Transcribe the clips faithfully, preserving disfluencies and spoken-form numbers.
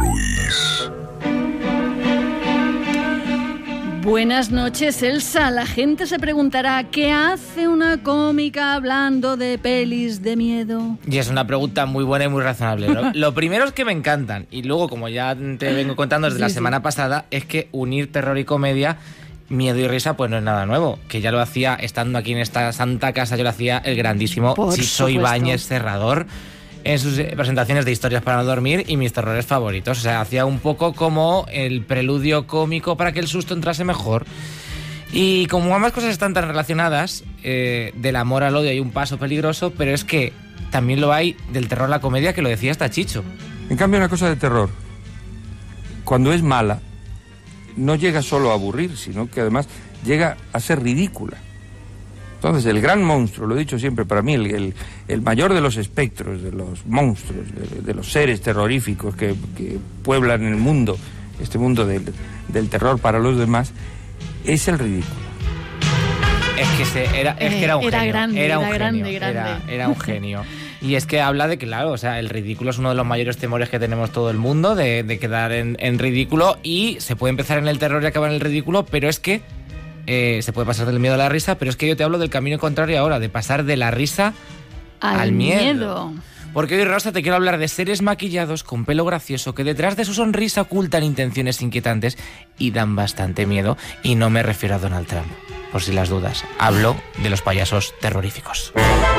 Ruiz. Buenas noches, Elsa. La gente se preguntará, ¿qué hace una cómica hablando de pelis de miedo? Y es una pregunta muy buena y muy razonable. Lo, lo primero es que me encantan. Y luego, como ya te vengo contando desde sí, la semana sí. pasada, es que unir terror y comedia, miedo y risa, pues no es nada nuevo. Que ya lo hacía estando aquí en esta santa casa, yo lo hacía el grandísimo Por Chicho supuesto. Ibáñez Serrador en sus presentaciones de Historias para no dormir y mis terrores favoritos. O sea, hacía un poco como el preludio cómico para que el susto entrase mejor. Y como ambas cosas están tan relacionadas, eh, del amor al odio hay un paso peligroso, pero es que también lo hay del terror a la comedia, que lo decía hasta Chicho. En cambio, una cosa de terror, cuando es mala, no llega solo a aburrir, sino que además llega a ser ridícula. Entonces, el gran monstruo, lo he dicho siempre, para mí, el, el, el mayor de los espectros, de los monstruos, de, de los seres terroríficos que, que pueblan el mundo, este mundo del, del terror para los demás, es el ridículo. Es que, se, era, es que era un era genio. Grande, era un era genio. grande, grande. Era, era un genio. Y es que habla de que, claro, o sea, el ridículo es uno de los mayores temores que tenemos todo el mundo, de, de quedar en, en ridículo, y se puede empezar en el terror y acabar en el ridículo, pero es que Eh, se puede pasar del miedo a la risa, pero es que yo te hablo del camino contrario ahora, de pasar de la risa al, al miedo. miedo. Porque hoy, Rosa, te quiero hablar de seres maquillados con pelo gracioso que detrás de su sonrisa ocultan intenciones inquietantes y dan bastante miedo. Y no me refiero a Donald Trump, por si las dudas. Hablo de los payasos terroríficos.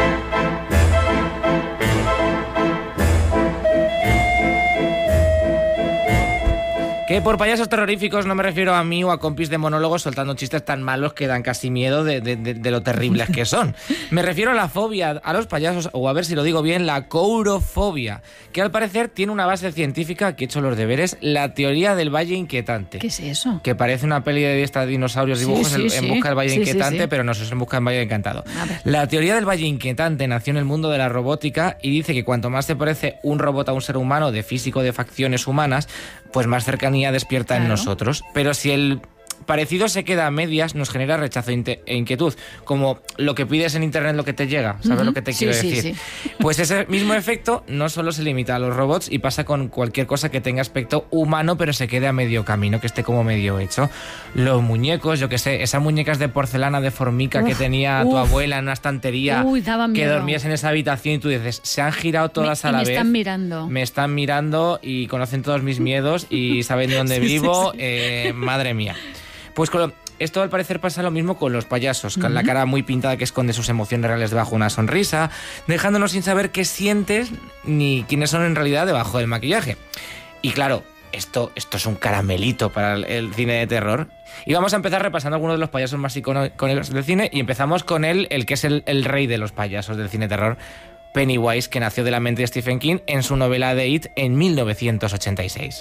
Que por payasos terroríficos no me refiero a mí o a compis de monólogos soltando chistes tan malos que dan casi miedo de, de, de, de lo terribles que son. Me refiero a la fobia a los payasos, o a ver si lo digo bien, la courofobia, que al parecer tiene una base científica, que he hecho los deberes, la teoría del Valle Inquietante. ¿Qué es eso? Que parece una peli de esta dinosaurios dibujos, sí, sí, en, en busca del Valle sí, Inquietante, sí, sí. pero no, es en busca del Valle Encantado. La teoría del Valle Inquietante nació en el mundo de la robótica y dice que cuanto más se parece un robot a un ser humano de físico, de facciones humanas, pues más cercanía despierta claro. en nosotros. Pero si el parecido se queda a medias, nos genera rechazo e inquietud, como lo que pides en internet, lo que te llega, ¿sabes uh-huh. lo que te sí, quiero sí, decir? Sí. Pues ese mismo efecto no solo se limita a los robots y pasa con cualquier cosa que tenga aspecto humano pero se quede a medio camino, que esté como medio hecho. Los muñecos, yo que sé, esas muñecas de porcelana de formica uf, que tenía uf. tu abuela en una estantería, Uy, que dormías en esa habitación y tú dices, se han girado todas me, a la me vez. Me están mirando. Me están mirando y conocen todos mis miedos y saben dónde sí, vivo, sí, sí. Eh, madre mía. Pues con lo, esto al parecer pasa lo mismo con los payasos, con uh-huh. la cara muy pintada que esconde sus emociones reales debajo de una sonrisa, dejándonos sin saber qué sientes ni quiénes son en realidad debajo del maquillaje. Y claro, esto, esto es un caramelito para el, el cine de terror. Y vamos a empezar repasando algunos de los payasos más icónicos del cine y empezamos con él, el que es el, el rey de los payasos del cine de terror, Pennywise, que nació de la mente de Stephen King en su novela The It en mil novecientos ochenta y seis.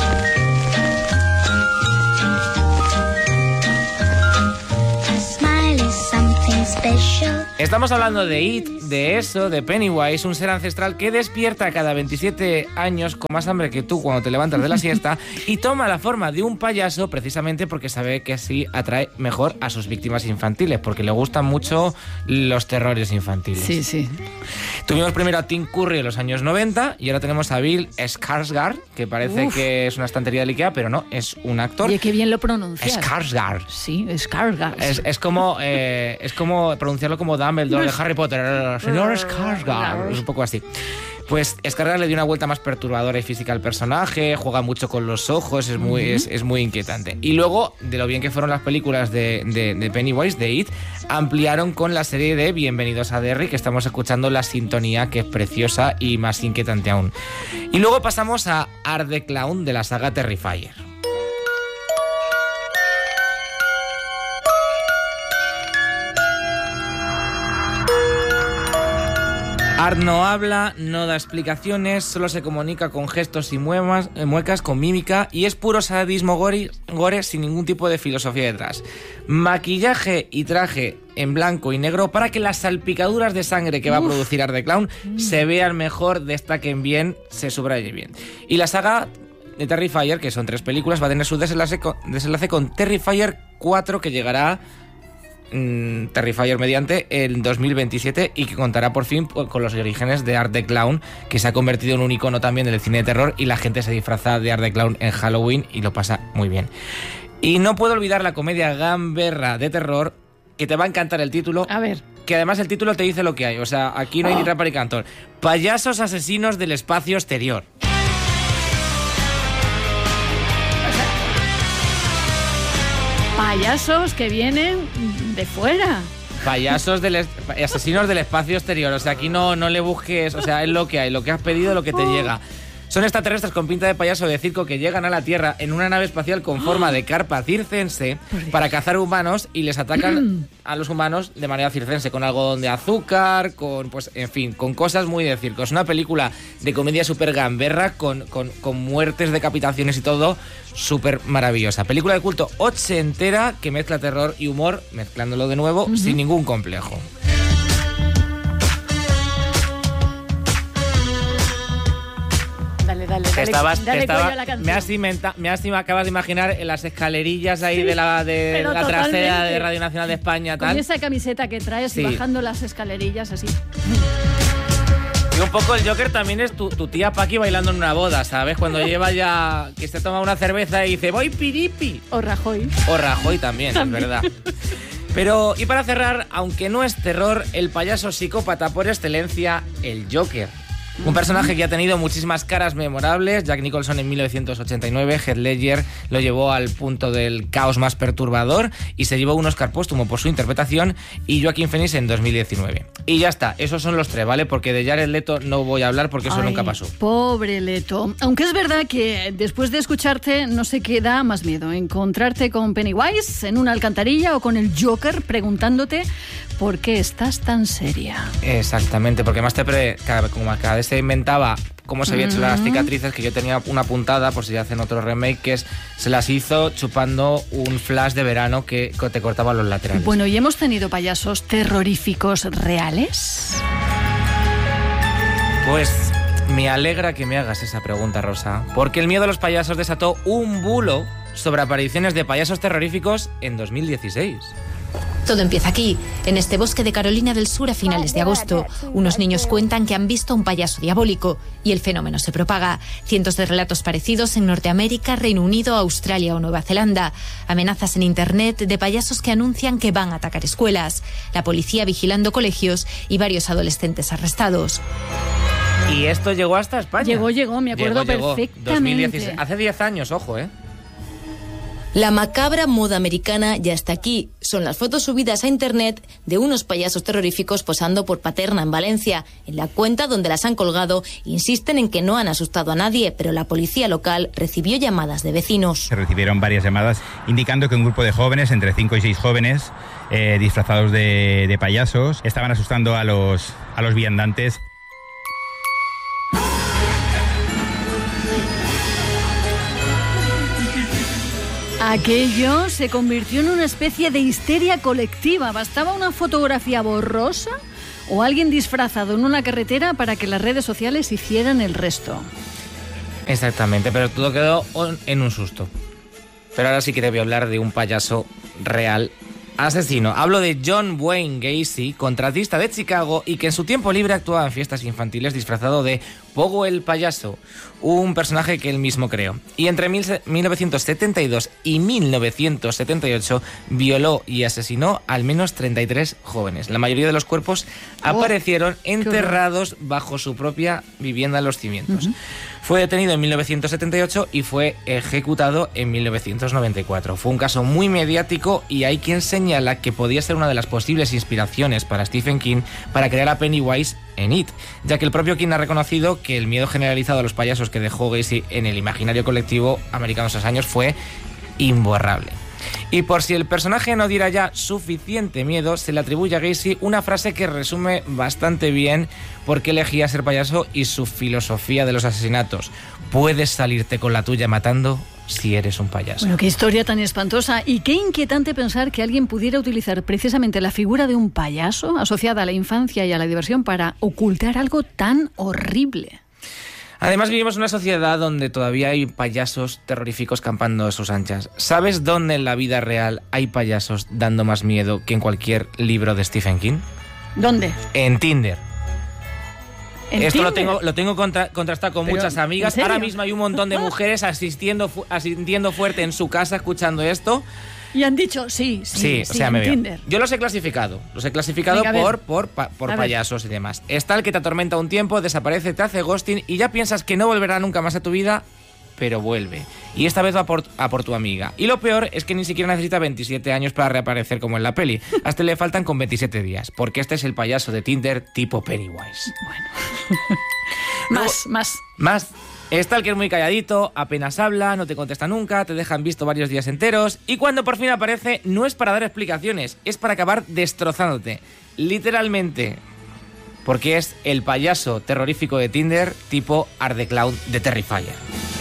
Estamos hablando de It, de eso, de Pennywise, un ser ancestral que despierta cada veintisiete años con más hambre que tú cuando te levantas de la siesta y toma la forma de un payaso precisamente porque sabe que así atrae mejor a sus víctimas infantiles, porque le gustan mucho los terrores infantiles. Sí, sí. Tuvimos primero a Tim Curry en los años noventa y ahora tenemos a Bill Skarsgård, que parece Uf. que es una estantería del Ikea, pero no, es un actor. Oye, qué bien lo pronuncias. Skarsgård. Sí, Skarsgård. Es, es como eh, es como pronunciarlo como Dumbledore de Harry Potter. Señor Skarsgård. Es un poco así. Pues Skarsgård le dio una vuelta más perturbadora y física al personaje, juega mucho con los ojos, es muy, uh-huh. es, es muy inquietante. Y luego, de lo bien que fueron las películas de, de, de Pennywise, de It, ampliaron con la serie de Bienvenidos a Derry, que estamos escuchando la sintonía, que es preciosa y más inquietante aún. Y luego pasamos a Art the Clown, de la saga Terrifier. Art no habla, no da explicaciones, solo se comunica con gestos y muevas, eh, muecas, con mímica, y es puro sadismo gore, gore sin ningún tipo de filosofía detrás. Maquillaje y traje en blanco y negro para que las salpicaduras de sangre que va Uf. a producir Art the Clown mm. se vean mejor, destaquen bien, se subraye bien. Y la saga de Terrifier, que son tres películas, va a tener su desenlace con, desenlace con Terrifier cuatro, que llegará mmm, Terrifier mediante en dos mil veintisiete y que contará por fin con los orígenes de Art the Clown, que se ha convertido en un icono también del cine de terror y la gente se disfraza de Art the Clown en Halloween y lo pasa muy bien. Y no puedo olvidar la comedia gamberra de terror, que te va a encantar el título. A ver. Que además el título te dice lo que hay. O sea, aquí no hay oh. ni rapa ni cantor. Payasos asesinos del espacio exterior. Payasos que vienen de fuera. Payasos del es- asesinos del espacio exterior. O sea, aquí no, no le busques. O sea, es lo que hay. Lo que has pedido, lo que te oh. llega. Son extraterrestres con pinta de payaso de circo que llegan a la Tierra en una nave espacial con forma de carpa circense para cazar humanos y les atacan a los humanos de manera circense, con algodón de azúcar, con, pues, en fin, con cosas muy de circo. Es una película de comedia súper gamberra, con, con, con muertes, decapitaciones y todo, súper maravillosa. Película de culto ochentera que mezcla terror y humor, mezclándolo de nuevo, uh-huh. sin ningún complejo. Dale, dale, dale, estabas, dale estaba, a la canción. me has inventa, me has acabas de imaginar en las escalerillas ahí sí, de la de la trasera de Radio Nacional de España, tal. Con esa camiseta que traes sí. y bajando las escalerillas así. Y un poco el Joker también es tu, tu tía Paqui bailando en una boda, ¿sabes? Cuando lleva ya que se toma una cerveza y dice voy piripi. O Rajoy. O Rajoy también, también. Es verdad. Pero, y para cerrar, aunque no es terror, el payaso psicópata por excelencia, el Joker. Un personaje que ha tenido muchísimas caras memorables. Jack Nicholson en mil novecientos ochenta y nueve, Heath Ledger lo llevó al punto del caos más perturbador y se llevó un Oscar póstumo por su interpretación, y Joaquin Phoenix en dos mil diecinueve. Y ya está, esos son los tres, ¿vale? Porque de Jared Leto no voy a hablar porque eso Ay, nunca pasó. Pobre Leto. Aunque es verdad que después de escucharte no sé qué da más miedo, encontrarte con Pennywise en una alcantarilla o con el Joker preguntándote por qué estás tan seria. Exactamente, porque más te pre... cada, como cada vez se inventaba cómo se había hecho las cicatrices, que yo tenía una puntada por si hacen otro remake, que es, se las hizo chupando un flash de verano que te cortaba los laterales. Bueno, ¿y hemos tenido payasos terroríficos reales? Pues me alegra que me hagas esa pregunta, Rosa, porque el miedo a los payasos desató un bulo sobre apariciones de payasos terroríficos en dos mil dieciséis. Todo empieza aquí, en este bosque de Carolina del Sur a finales de agosto. Unos niños cuentan que han visto un payaso diabólico y el fenómeno se propaga. Cientos de relatos parecidos en Norteamérica, Reino Unido, Australia o Nueva Zelanda. Amenazas en internet de payasos que anuncian que van a atacar escuelas. La policía vigilando colegios y varios adolescentes arrestados. Y esto llegó hasta España. Llegó, llegó, me acuerdo llegó, perfectamente. Llegó. dos mil dieciséis, hace diez años, ojo, ¿eh? La macabra moda americana ya está aquí. Son las fotos subidas a internet de unos payasos terroríficos posando por Paterna, en Valencia. En la cuenta donde las han colgado insisten en que no han asustado a nadie, pero la policía local recibió llamadas de vecinos. Se recibieron varias llamadas indicando que un grupo de jóvenes, entre cinco y seis jóvenes, eh, disfrazados de, de payasos, estaban asustando a los, a los viandantes. Aquello se convirtió en una especie de histeria colectiva. Bastaba una fotografía borrosa o alguien disfrazado en una carretera para que las redes sociales hicieran el resto. Exactamente, pero todo quedó en un susto. Pero ahora sí que te voy a hablar de un payaso real asesino. Hablo de John Wayne Gacy, contratista de Chicago y que en su tiempo libre actuaba en fiestas infantiles disfrazado de Pogo el Payaso, un personaje que él mismo creó. Y entre mil novecientos setenta y dos y mil novecientos setenta y ocho violó y asesinó al menos treinta y tres jóvenes. La mayoría de los cuerpos oh, aparecieron enterrados bajo su propia vivienda en los cimientos. Uh-huh. Fue detenido en mil novecientos setenta y ocho y fue ejecutado en mil novecientos noventa y cuatro. Fue un caso muy mediático y hay quien señala que podía ser una de las posibles inspiraciones para Stephen King para crear a Pennywise en It, ya que el propio King ha reconocido que el miedo generalizado a los payasos que dejó Gacy en el imaginario colectivo americano esos años fue imborrable. Y por si el personaje no diera ya suficiente miedo, se le atribuye a Gacy una frase que resume bastante bien por qué elegía ser payaso y su filosofía de los asesinatos. Puedes salirte con la tuya matando si eres un payaso. Bueno, qué historia tan espantosa y qué inquietante pensar que alguien pudiera utilizar precisamente la figura de un payaso asociada a la infancia y a la diversión para ocultar algo tan horrible. Además vivimos en una sociedad donde todavía hay payasos terroríficos campando a sus anchas. ¿Sabes dónde en la vida real hay payasos dando más miedo que en cualquier libro de Stephen King? ¿Dónde? En Tinder. ¿En Esto Tinder? lo tengo, lo tengo contra, contrastado con Pero, muchas amigas. ¿en serio? Ahora mismo hay un montón de mujeres asistiendo, fu- asintiendo fuerte en su casa escuchando esto. Y han dicho, sí, sí, Sí, sí, o sea, en me veo. Tinder. Yo los he clasificado. Los he clasificado Venga, a ver. por, por, pa- por A ver. payasos y demás. Está el que te atormenta un tiempo, desaparece, te hace ghosting y ya piensas que no volverá nunca más a tu vida, pero vuelve. Y esta vez va por, a por tu amiga. Y lo peor es que ni siquiera necesita veintisiete años para reaparecer como en la peli. Hasta le faltan con veintisiete días. Porque este es el payaso de Tinder tipo Pennywise. Más, más. Más. Está el que es muy calladito, apenas habla, no te contesta nunca, te dejan visto varios días enteros y cuando por fin aparece no es para dar explicaciones, es para acabar destrozándote. Literalmente. Porque es el payaso terrorífico de Tinder tipo Art the Clown de Terrifier.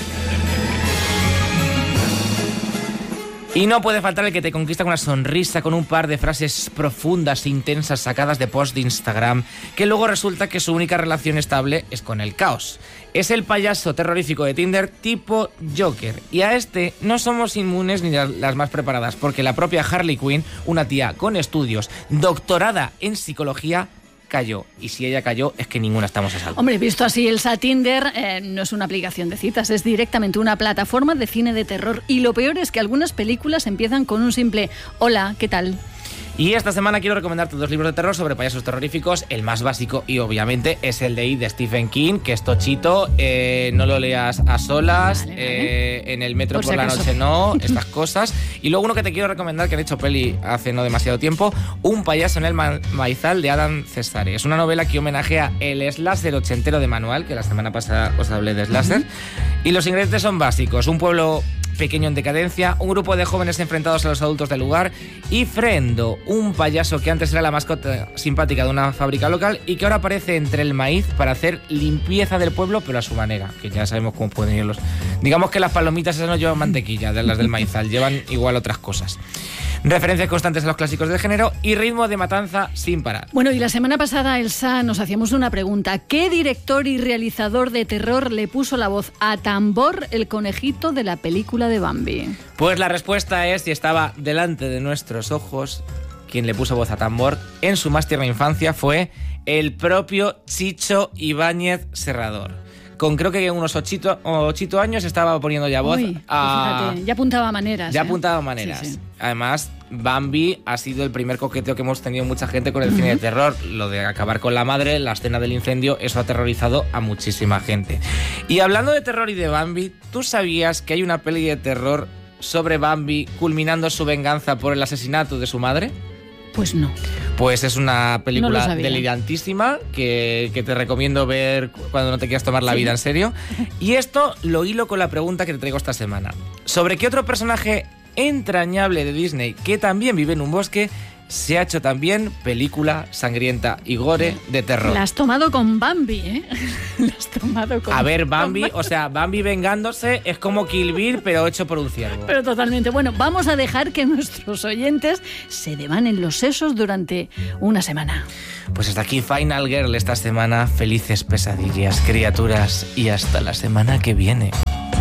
Y no puede faltar el que te conquista con una sonrisa, con un par de frases profundas e intensas sacadas de post de Instagram, que luego resulta que su única relación estable es con el caos. Es el payaso terrorífico de Tinder tipo Joker. Y a este no somos inmunes ni las más preparadas, porque la propia Harley Quinn, una tía con estudios, doctorada en psicología, cayó. Y si ella cayó, es que ninguna estamos a salvo. Hombre, visto así, el Tinder eh, no es una aplicación de citas, es directamente una plataforma de cine de terror. Y lo peor es que algunas películas empiezan con un simple hola, ¿qué tal? Y esta semana quiero recomendarte dos libros de terror sobre payasos terroríficos. El más básico y obviamente es el de It de Stephen King, que es tochito, eh, no lo leas a solas, Vale, vale. eh, en el metro Por por, si la acaso. noche no, estas cosas. Y luego uno que te quiero recomendar, que han hecho peli hace no demasiado tiempo, Un payaso en el ma- maizal de Adam Cesare. Es una novela que homenajea el slasher ochentero de Manual, que la semana pasada os hablé de slasher. Y los ingredientes son básicos, un pueblo pequeño en decadencia, un grupo de jóvenes enfrentados a los adultos del lugar y Frendo, un payaso que antes era la mascota simpática de una fábrica local y que ahora aparece entre el maíz para hacer limpieza del pueblo, pero a su manera, que ya sabemos cómo pueden ir los... Digamos que las palomitas esas no llevan mantequilla, de las del maizal, llevan igual otras cosas. Referencias constantes a los clásicos del género y ritmo de matanza sin parar. Bueno, y la semana pasada, Elsa, nos hacíamos una pregunta. ¿Qué director y realizador de terror le puso la voz a Tambor, el conejito de la película de Bambi? Pues la respuesta es, si estaba delante de nuestros ojos, quien le puso voz a Tambor en su más tierna infancia fue el propio Chicho Ibáñez Serrador. Con creo que unos ochito, ochito años estaba poniendo ya voz Uy, a... fíjate, ya apuntaba maneras. Ya ¿eh? apuntaba maneras. Sí, sí. Además, Bambi ha sido el primer coqueteo que hemos tenido mucha gente con el cine de terror. Lo de acabar con la madre, la escena del incendio, eso ha aterrorizado a muchísima gente. Y hablando de terror y de Bambi, ¿tú sabías que hay una peli de terror sobre Bambi culminando su venganza por el asesinato de su madre? Pues no. Pues es una No lo película sabía. delirantísima que, que te recomiendo ver cuando no te quieras tomar la vida en serio. Y esto lo hilo con la pregunta que te traigo esta semana. ¿Sobre qué otro personaje entrañable de Disney que también vive en un bosque se ha hecho también película sangrienta y gore de terror? La has tomado con Bambi, ¿eh? La has tomado con A ver, con Bambi, o sea, Bambi vengándose es como Kill Bill, pero hecho por un ciervo. Pero totalmente. Bueno, vamos a dejar que nuestros oyentes se devanen los sesos durante una semana. Pues hasta aquí Final Girl esta semana. Felices pesadillas, criaturas, y hasta la semana que viene.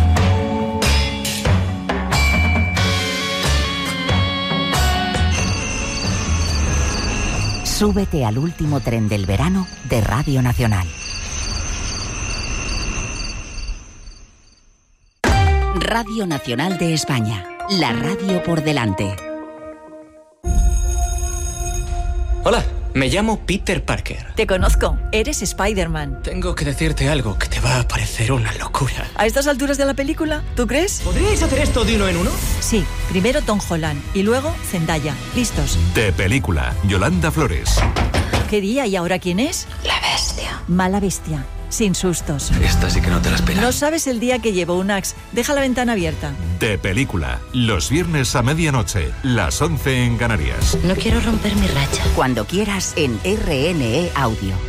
Súbete al último tren del verano de Radio Nacional. Radio Nacional de España, la radio por delante. Hola, me llamo Peter Parker. Te conozco, eres Spider-Man. Tengo que decirte algo que te va a parecer una locura. ¿A estas alturas de la película? ¿Tú crees? ¿Podríais hacer esto de uno en uno? Sí, primero Tom Holland y luego Zendaya. ¿Listos? De película, Yolanda Flores. ¿Qué día y ahora quién es? La bestia. Mala bestia, sin sustos. Esta sí que no te la esperas. No sabes el día que llevo un Axe. Deja la ventana abierta. De película, los viernes a medianoche, las once en Canarias. No quiero romper mi racha. Cuando quieras en R N E Audio.